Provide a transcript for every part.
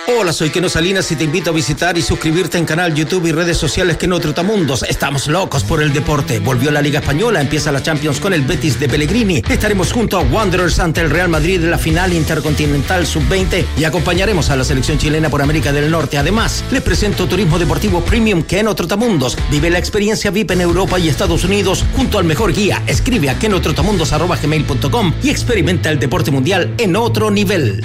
Hola, soy Keno Salinas y te invito a visitar y suscribirte en canal YouTube y redes sociales Keno Trotamundos. Estamos locos por el deporte. Volvió la Liga Española, empieza la Champions con el Betis de Pellegrini. Estaremos junto a Wanderers ante el Real Madrid en la final intercontinental sub-20 y acompañaremos a la selección chilena por América del Norte. Además, les presento Turismo Deportivo Premium Keno Trotamundos. Vive la experiencia VIP en Europa y Estados Unidos junto al mejor guía. Escribe a kenotrotamundos@gmail.com y experimenta el deporte mundial en otro nivel.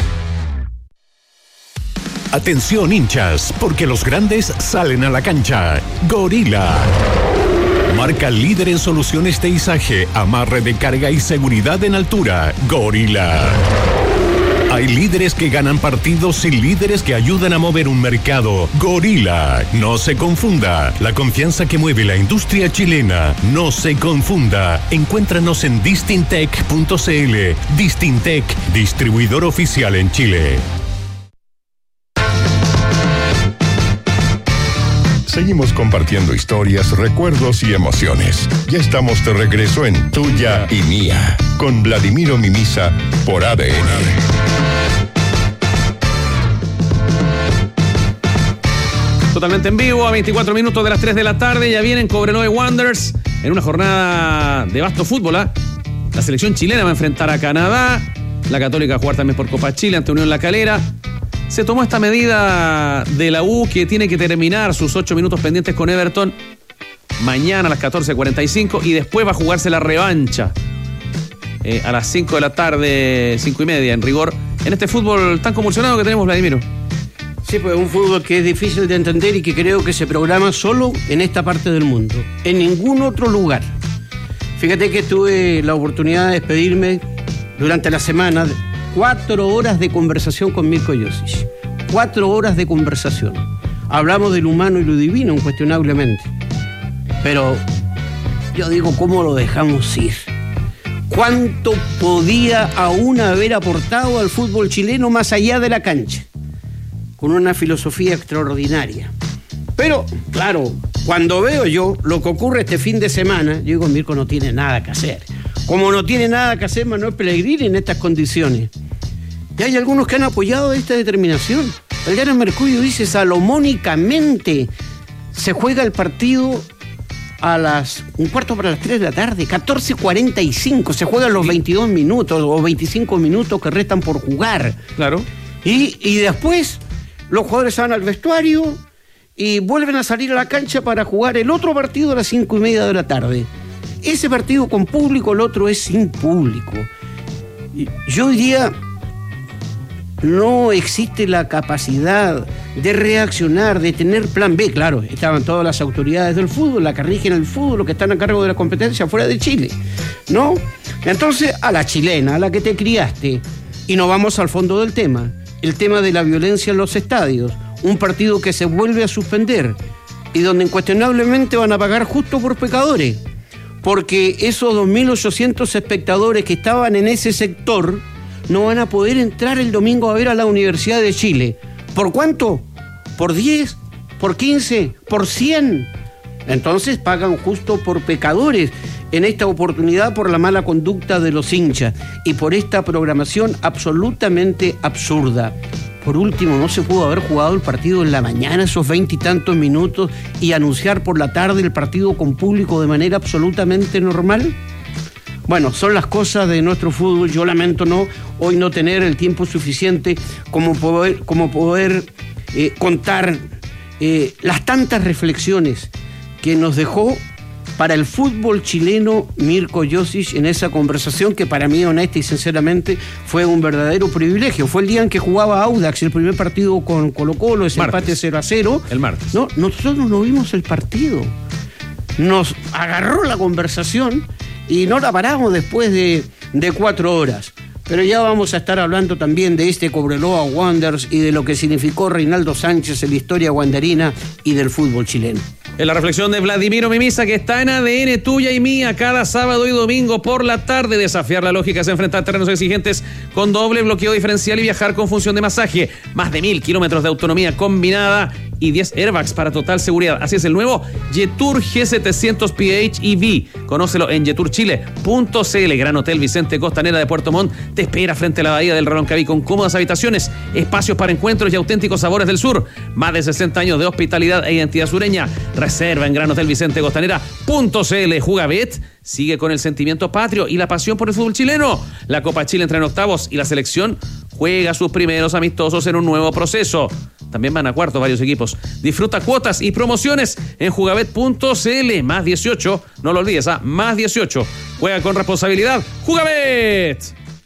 Atención hinchas, porque los grandes salen a la cancha. Gorila. Marca líder en soluciones de izaje, amarre de carga y seguridad en altura. Gorila. Hay líderes que ganan partidos y líderes que ayudan a mover un mercado. Gorila. No se confunda. La confianza que mueve la industria chilena. No se confunda. Encuéntranos en distintec.cl. Distintec, distribuidor oficial en Chile. Seguimos compartiendo historias, recuerdos y emociones. Ya estamos de regreso en Tuya y Mía, con Vladimiro Mimisa por ADN. Totalmente en vivo, a 24 minutos de las 3 de la tarde. Ya vienen Cobreloa y Wanderers en una jornada de vasto fútbol. La selección chilena va a enfrentar a Canadá. La Católica va a jugar también por Copa Chile ante Unión La Calera. Se tomó esta medida de la U, que tiene que terminar sus 8 minutos pendientes con Everton mañana a las 14:45 y después va a jugarse la revancha a las 5 de la tarde, 5:30 en rigor, en este fútbol tan convulsionado que tenemos, Vladimiro. Sí, pues un fútbol que es difícil de entender y que creo que se programa solo en esta parte del mundo, en ningún otro lugar. Fíjate que tuve la oportunidad de despedirme durante la semana. 4 horas de conversación con Mirko Josic. 4 horas de conversación. Hablamos del humano y lo divino, incuestionablemente. Pero yo digo, ¿cómo lo dejamos ir? ¿Cuánto podía aún haber aportado al fútbol chileno más allá de la cancha? Con una filosofía extraordinaria. Pero, claro, cuando veo yo lo que ocurre este fin de semana, yo digo, Mirko no tiene nada que hacer. Como no tiene nada que hacer Manuel Pellegrini en estas condiciones. Y hay algunos que han apoyado esta determinación. El diario Mercurio dice, salomónicamente se juega el partido a las 3:15 de la tarde, 14:45, se juegan los 22 minutos o 25 minutos que restan por jugar. Claro. Y después los jugadores van al vestuario y vuelven a salir a la cancha para jugar el otro partido a las 5:30 de la tarde. Ese partido con público, el otro es sin público. Yo diría, no existe la capacidad de reaccionar, de tener plan B. Claro, estaban todas las autoridades del fútbol, la que rigen el fútbol, los que están a cargo de la competencia fuera de Chile, ¿no? Entonces, a la chilena, a la que te criaste, y nos vamos al fondo del tema, el tema de la violencia en los estadios, un partido que se vuelve a suspender y donde incuestionablemente van a pagar justo por pecadores, porque esos 2.800 espectadores que estaban en ese sector no van a poder entrar el domingo a ver a la Universidad de Chile. ¿Por cuánto? ¿Por 10? ¿Por 15? ¿Por 100? Entonces pagan justo por pecadores, en esta oportunidad por la mala conducta de los hinchas y por esta programación absolutamente absurda. Por último, ¿no se pudo haber jugado el partido en la mañana, esos 20 y tantos minutos, y anunciar por la tarde el partido con público de manera absolutamente normal? Bueno, son las cosas de nuestro fútbol. Yo lamento hoy no tener el tiempo suficiente como poder contar las tantas reflexiones que nos dejó para el fútbol chileno Mirko Josic en esa conversación que para mí, honesta y sinceramente, fue un verdadero privilegio. Fue el día en que jugaba Audax el primer partido con Colo-Colo, ese empate 0-0. El martes. No, nosotros no vimos el partido. Nos agarró la conversación y no la paramos después de 4 horas. Pero ya vamos a estar hablando también de este Cobreloa Wanderers y de lo que significó Reinaldo Sánchez en la historia wanderina y del fútbol chileno. En la reflexión de Vladimiro Mimisa, que está en ADN Tuya y Mía cada sábado y domingo por la tarde. Desafiar la lógica es enfrentar terrenos exigentes con doble bloqueo diferencial y viajar con función de masaje. Más de 1.000 kilómetros de autonomía combinada y 10 airbags para total seguridad. Así es el nuevo Jetour G700 PHEV. Conócelo en jeturchile.cl. Gran Hotel Vicente Costanera de Puerto Montt te espera frente a la bahía del Reloncaví con cómodas habitaciones, espacios para encuentros y auténticos sabores del sur. Más de 60 años de hospitalidad e identidad sureña. Reserva en Gran Hotel Vicente Costanera.cl. Jugabet sigue con el sentimiento patrio y la pasión por el fútbol chileno. La Copa Chile entra en octavos y la selección juega sus primeros amistosos en un nuevo proceso. También van a cuartos varios equipos. Disfruta cuotas y promociones en jugabet.cl. Más 18, no lo olvides, más 18. Juega con responsabilidad. ¡Jugabet!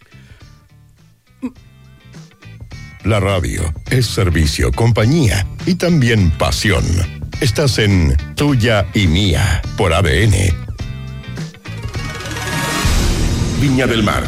La radio es servicio, compañía y también pasión. Estás en Tuya y Mía por ADN. Viña del Mar.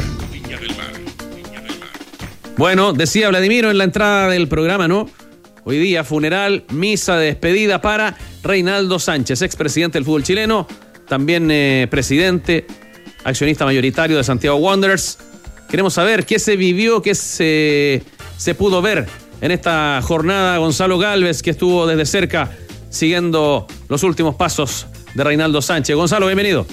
Bueno, decía Vladimiro en la entrada del programa, ¿no? Hoy día funeral, misa de despedida para Reinaldo Sánchez, expresidente del fútbol chileno, también presidente, accionista mayoritario de Santiago Wanderers. Queremos saber qué se vivió, qué se pudo ver en esta jornada. Gonzalo Galvez, que estuvo desde cerca siguiendo los últimos pasos de Reinaldo Sánchez. Gonzalo, bienvenido.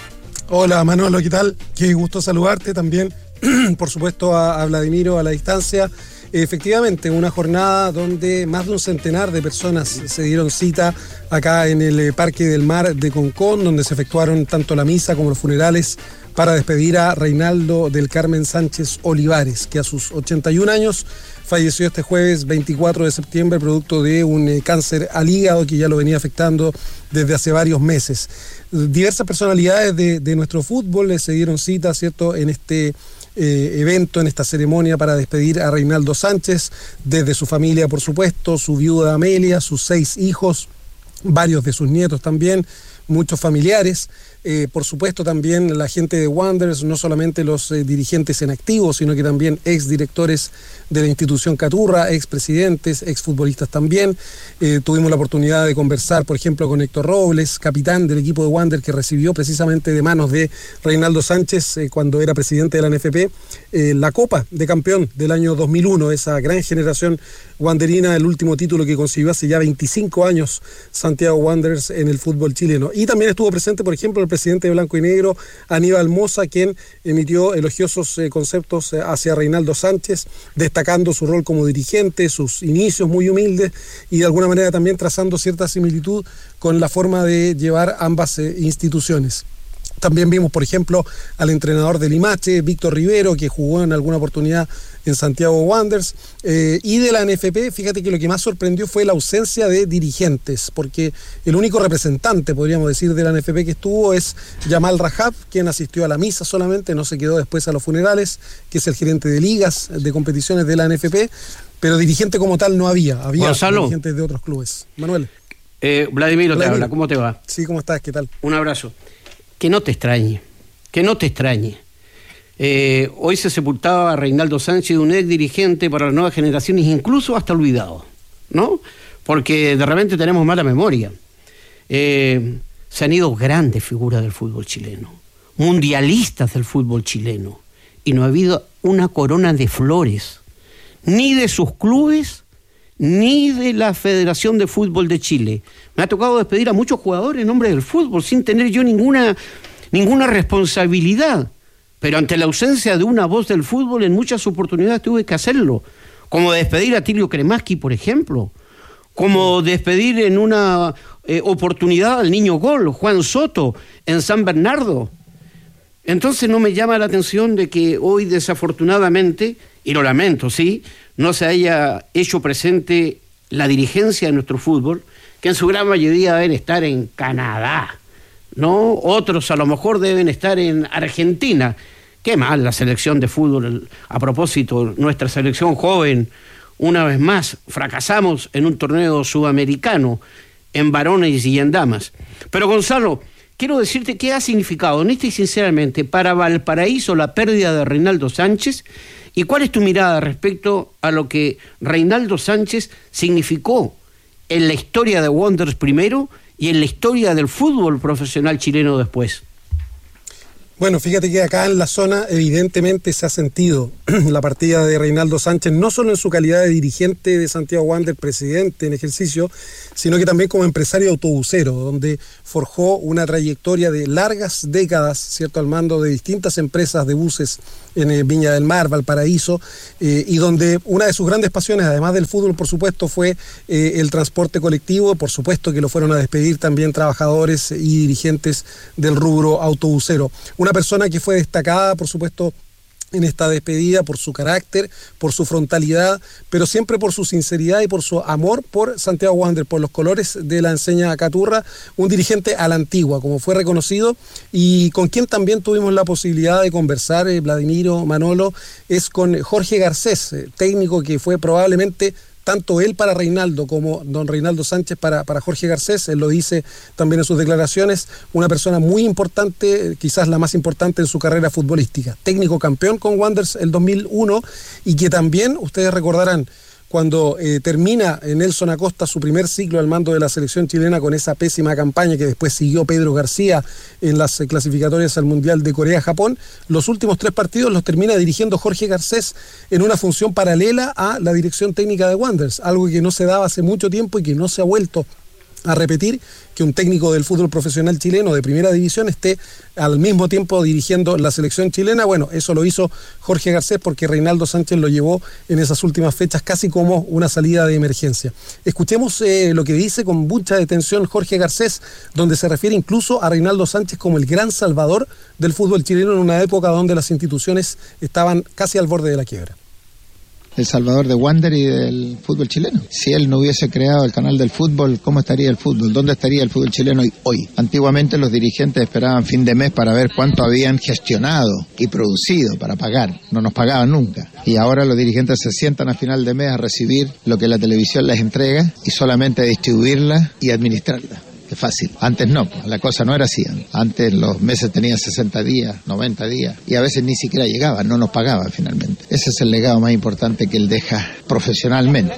Hola Manolo, ¿qué tal? Qué gusto saludarte también, por supuesto a Vladimiro a la distancia. Efectivamente, una jornada donde más de un centenar de personas se dieron cita acá en el Parque del Mar de Concón, donde se efectuaron tanto la misa como los funerales para despedir a Reinaldo del Carmen Sánchez Olivares, que a sus 81 años falleció este jueves 24 de septiembre producto de un cáncer al hígado que ya lo venía afectando desde hace varios meses. Diversas personalidades de nuestro fútbol se dieron cita, ¿cierto?, en este evento, en esta ceremonia para despedir a Reinaldo Sánchez, desde su familia, por supuesto, su viuda Amelia, sus 6 hijos, varios de sus nietos también, muchos familiares, por supuesto también la gente de Wanderers, no solamente los dirigentes en activo, sino que también exdirectores de la institución Caturra, expresidentes, exfutbolistas también. Tuvimos la oportunidad de conversar, por ejemplo, con Héctor Robles, capitán del equipo de Wanderers, que recibió precisamente de manos de Reinaldo Sánchez, cuando era presidente de la NFP, la Copa de Campeón del año 2001, esa gran generación wanderina, el último título que consiguió hace ya 25 años Santiago Wanderers en el fútbol chileno. Y también estuvo presente, por ejemplo, el presidente de Blanco y Negro, Aníbal Mosa, quien emitió elogiosos conceptos hacia Reinaldo Sánchez, destacando su rol como dirigente, sus inicios muy humildes y de alguna manera también trazando cierta similitud con la forma de llevar ambas instituciones. También vimos, por ejemplo, al entrenador del Limache, Víctor Rivero, que jugó en alguna oportunidad en Santiago Wanderers, y de la NFP. Fíjate que lo que más sorprendió fue la ausencia de dirigentes, porque el único representante, podríamos decir, de la NFP que estuvo es Yamal Rajab, quien asistió a la misa solamente, no se quedó después a los funerales, que es el gerente de ligas, de competiciones de la NFP, pero dirigente como tal no había Gonzalo, dirigentes de otros clubes. Manuel. Vladimiro te habla, ¿cómo te va? Sí, ¿cómo estás? ¿Qué tal? Un abrazo. Que no te extrañe, que no te extrañe. Hoy se sepultaba a Reinaldo Sánchez, un ex dirigente para las nuevas generaciones, incluso hasta olvidado, ¿no? Porque de repente tenemos mala memoria. Se han ido grandes figuras del fútbol chileno, mundialistas del fútbol chileno, y no ha habido una corona de flores, ni de sus clubes, ni de la Federación de Fútbol de Chile. Me ha tocado despedir a muchos jugadores en nombre del fútbol sin tener yo ninguna responsabilidad, pero ante la ausencia de una voz del fútbol en muchas oportunidades tuve que hacerlo, como despedir a Tilio Kremaski, por ejemplo, como despedir en una oportunidad al niño gol, Juan Soto, en San Bernardo. Entonces no me llama la atención de que hoy desafortunadamente, y lo lamento, sí, no se haya hecho presente la dirigencia de nuestro fútbol, que en su gran mayoría deben estar en Canadá, ¿no? Otros a lo mejor deben estar en Argentina. Qué mal la selección de fútbol. A propósito, nuestra selección joven, una vez más, fracasamos en un torneo sudamericano, en varones y en damas. Pero Gonzalo, quiero decirte qué ha significado, honesta y sinceramente, para Valparaíso la pérdida de Reinaldo Sánchez. ¿Y cuál es tu mirada respecto a lo que Reinaldo Sánchez significó en la historia de Wanderers primero y en la historia del fútbol profesional chileno después? Bueno, fíjate que acá en la zona evidentemente se ha sentido la partida de Reinaldo Sánchez, no solo en su calidad de dirigente de Santiago Wanderers, presidente en ejercicio, sino que también como empresario autobusero, donde forjó una trayectoria de largas décadas, ¿cierto?, al mando de distintas empresas de buses en Viña del Mar, Valparaíso, y donde una de sus grandes pasiones, además del fútbol, por supuesto, fue el transporte colectivo. Por supuesto que lo fueron a despedir también trabajadores y dirigentes del rubro autobusero. Una persona que fue destacada, por supuesto, en esta despedida por su carácter, por su frontalidad, pero siempre por su sinceridad y por su amor por Santiago Wanderers, por los colores de la enseña caturra, un dirigente a la antigua, como fue reconocido, y con quien también tuvimos la posibilidad de conversar, Vladimiro, Manolo, es con Jorge Garcés, técnico que fue probablemente tanto él para Reinaldo como don Reinaldo Sánchez para Jorge Garcés. Él lo dice también en sus declaraciones, una persona muy importante, quizás la más importante en su carrera futbolística. Técnico campeón con Wanderers el 2001 y que también, ustedes recordarán, cuando termina Nelson Acosta su primer ciclo al mando de la selección chilena con esa pésima campaña que después siguió Pedro García en las clasificatorias al Mundial de Corea-Japón, los últimos 3 partidos los termina dirigiendo Jorge Garcés en una función paralela a la dirección técnica de Wanderers, algo que no se daba hace mucho tiempo y que no se ha vuelto a repetir, que un técnico del fútbol profesional chileno de primera división esté al mismo tiempo dirigiendo la selección chilena. Bueno, eso lo hizo Jorge Garcés porque Reinaldo Sánchez lo llevó en esas últimas fechas casi como una salida de emergencia. Escuchemos lo que dice con mucha detención Jorge Garcés, donde se refiere incluso a Reinaldo Sánchez como el gran salvador del fútbol chileno en una época donde las instituciones estaban casi al borde de la quiebra. El salvador de Wanderers y del fútbol chileno. Si él no hubiese creado el canal del fútbol, ¿cómo estaría el fútbol? ¿Dónde estaría el fútbol chileno hoy? Antiguamente los dirigentes esperaban fin de mes para ver cuánto habían gestionado y producido para pagar. No nos pagaban nunca. Y ahora los dirigentes se sientan a final de mes a recibir lo que la televisión les entrega y solamente a distribuirla y administrarla. Es fácil. Antes no, la cosa no era así. Antes los meses tenían 60 días, 90 días, y a veces ni siquiera llegaban, no nos pagaban finalmente. Ese es el legado más importante que él deja profesionalmente.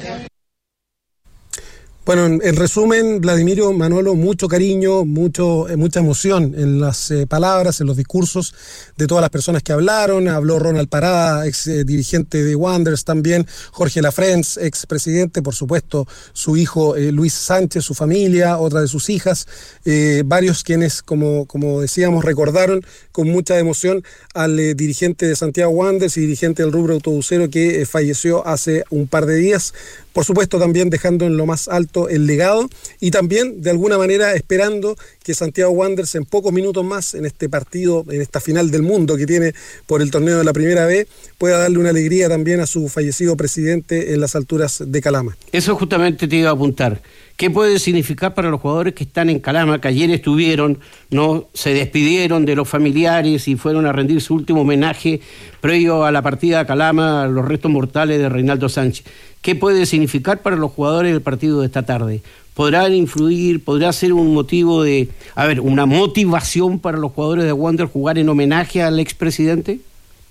Bueno, en resumen, Vladimiro, Manolo, mucho cariño, mucha emoción en las palabras, en los discursos de todas las personas que hablaron. Habló Ronald Parada, ex dirigente de Wanderers también, Jorge Lafrenz, ex presidente, por supuesto, su hijo Luis Sánchez, su familia, otra de sus hijas, varios quienes, como decíamos, recordaron con mucha emoción al dirigente de Santiago Wanderers y dirigente del rubro autobusero que falleció hace un par de días. Por supuesto, también dejando en lo más alto el legado y también, de alguna manera, esperando que Santiago Wanderers en pocos minutos más, en este partido, en esta final del mundo que tiene por el torneo de la Primera B, pueda darle una alegría también a su fallecido presidente en las alturas de Calama. Eso justamente te iba a apuntar. ¿Qué puede significar para los jugadores que están en Calama, que ayer estuvieron, no se despidieron de los familiares y fueron a rendir su último homenaje previo a la partida a Calama, a los restos mortales de Reinaldo Sánchez? ¿Qué puede significar para los jugadores del partido de esta tarde? ¿Podrán influir, podrá ser un motivo de, una motivación para los jugadores de Wanderers jugar en homenaje al expresidente?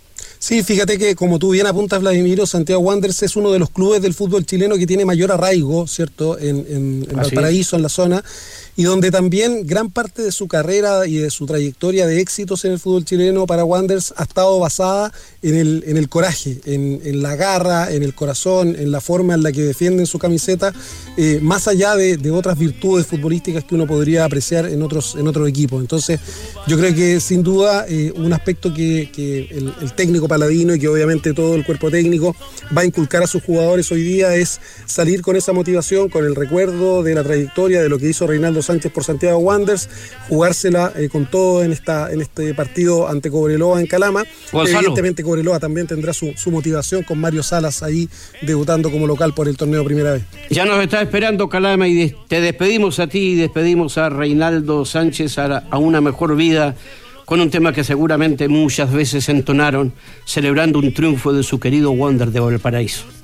Sí, fíjate que como tú bien apuntas, Vladimiro, Santiago Wanderers es uno de los clubes del fútbol chileno que tiene mayor arraigo, ¿cierto?, en Valparaíso, en la zona, y donde también gran parte de su carrera y de su trayectoria de éxitos en el fútbol chileno para Wanderers ha estado basada en el coraje, en la garra, en el corazón, en la forma en la que defienden su camiseta, más allá de otras virtudes futbolísticas que uno podría apreciar en otros equipos. Entonces, yo creo que sin duda un aspecto que el técnico Paladino y que obviamente todo el cuerpo técnico va a inculcar a sus jugadores hoy día es salir con esa motivación, con el recuerdo de la trayectoria de lo que hizo Reinaldo Sánchez por Santiago Wanderers, jugársela con todo en este partido ante Cobreloa en Calama. Gonzalo. Evidentemente Cobreloa también tendrá su motivación con Mario Salas ahí debutando como local por el torneo Primera Vez. Ya nos está esperando Calama y te despedimos a ti y despedimos a Reinaldo Sánchez a una mejor vida, con un tema que seguramente muchas veces entonaron, celebrando un triunfo de su querido Wanderers de Valparaíso.